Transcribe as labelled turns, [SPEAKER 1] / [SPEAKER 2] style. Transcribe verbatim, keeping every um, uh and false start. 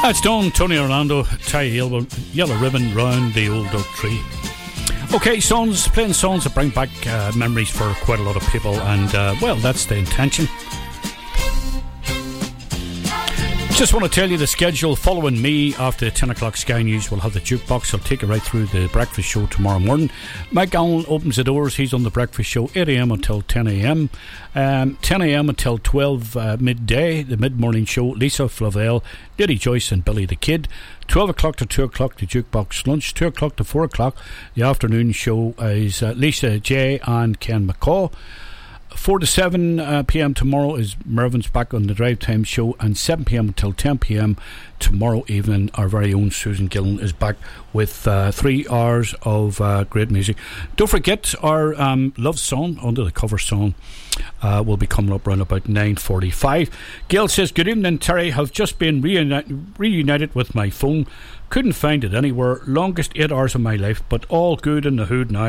[SPEAKER 1] That's done. Tony Orlando, tie yellow, yellow ribbon round the old oak tree. Okay, songs, playing songs that bring back uh, memories for quite a lot of people, and uh, well, that's the intention. Just want to tell you the schedule. Following me after the ten o'clock Sky News, we'll have the jukebox. I'll take you right through the breakfast show tomorrow morning. Mike Allen opens the doors. He's on the breakfast show eight a.m. until ten a.m. Um, ten a.m. until twelve uh, midday, the mid-morning show. Lisa Flavel, Lady Joyce and Billy the Kid. twelve o'clock to two o'clock, the jukebox lunch. two o'clock to four o'clock, the afternoon show is uh, Lisa J and Ken McCaw. four to seven uh, p.m. tomorrow is Mervin's back on the Drive Time show, and seven p.m. until ten p.m. tomorrow evening our very own Susan Gillen is back with uh, three hours of uh, great music. Don't forget our um, love song, under the cover song, uh, will be coming up around about nine forty-five. Gail says, good evening Terry, have just been reuni- reunited with my phone, couldn't find it anywhere, longest eight hours of my life, but all good in the hood now.